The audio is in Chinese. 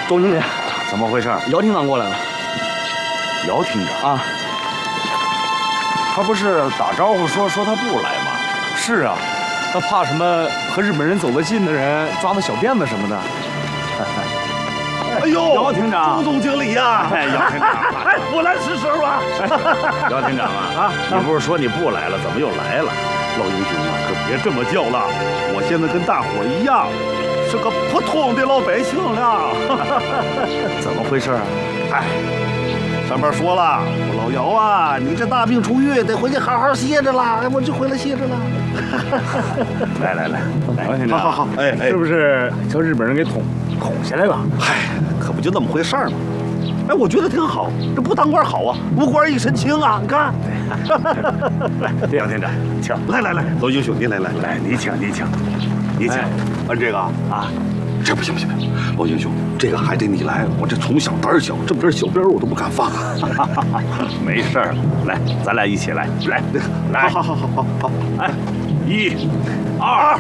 周经理， 怎么回事？ 姚厅长过来了。 姚厅长啊， 他不是打招呼说他不来吗？ 是啊，他怕什么和日本人走得近的人抓到小辫子什么的。 哎呦， 姚厅长， 周总经理呀！ 哎，姚厅长， 哎，我来是时候了。 姚厅长啊，你不是说你不来了，怎么又来了？ 老英雄啊，可别这么叫了，我现在跟大伙一样，是个普通的老百姓了。 怎么回事啊？ 哎，上边说了，我老姚啊，你这大病初愈，得回去好好歇着啦。我就回来歇着了。 来，姚厅长， 好，哎， 是不是叫日本人给捅下来了？ 嗨，可不就那么回事儿吗？哎，我觉得挺好，这不当官好啊，无官一身轻啊！你看， 姚厅长，请来，老英雄，您来， 你请， 按这个啊，这不行，老英雄，这个还得你来，我这从小胆儿小，这么根小鞭我都不敢放啊。 没事儿，来，咱俩一起来， 好， 哎，1、2。